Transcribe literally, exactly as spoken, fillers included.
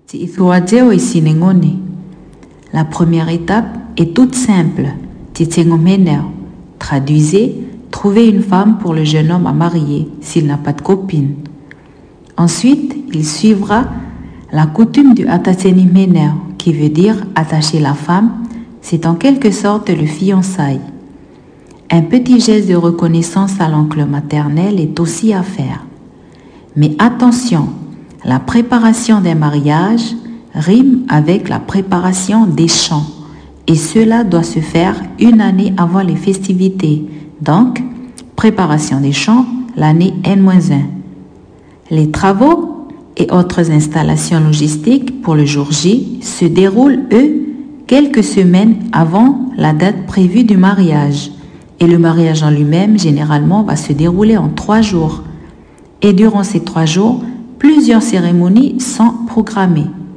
La première étape est toute simple. Traduisez, trouver une femme pour le jeune homme à marier s'il n'a pas de copine. Ensuite, il suivra la coutume du Atateni Mener, qui veut dire attacher la femme. C'est en quelque sorte le fiançailles. Un petit geste de reconnaissance à l'oncle maternel est aussi à faire. Mais attention, la préparation d'un mariage rime avec la préparation des chants et cela doit se faire une année avant les festivités. Donc, préparation des chants l'année N moins un. Les travaux et autres installations logistiques pour le jour J se déroulent, eux, quelques semaines avant la date prévue du mariage. Et le mariage en lui-même, généralement, va se dérouler en trois jours. Et durant ces trois jours, plusieurs cérémonies sont programmées.